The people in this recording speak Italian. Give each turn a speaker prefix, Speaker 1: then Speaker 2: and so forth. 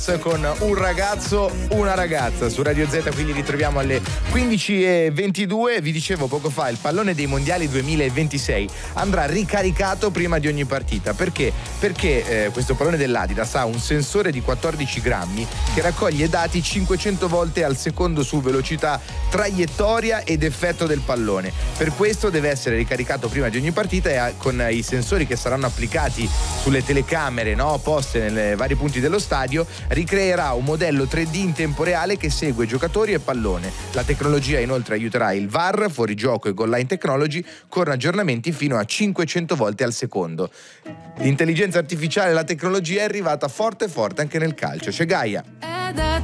Speaker 1: con un ragazzo, una ragazza su Radio Z, quindi ritroviamo alle 15:22. Vi dicevo poco fa, il pallone dei mondiali 2026 andrà ricaricato prima di ogni partita. Perché? Perché questo pallone dell'Adidas ha un sensore di 14 grammi che raccoglie dati 500 volte al secondo su velocità, traiettoria ed effetto del pallone. Per questo deve essere ricaricato prima di ogni partita e con i sensori che saranno applicati sulle telecamere, no, poste nei vari punti dello stadio, ricreerà un modello 3D in tempo reale che segue giocatori e pallone. La tecnologia inoltre aiuterà il VAR, fuorigioco e goal line technology con aggiornamenti fino a 500 volte al secondo. L'intelligenza artificiale e la tecnologia è arrivata forte anche nel calcio. C'è Gaia.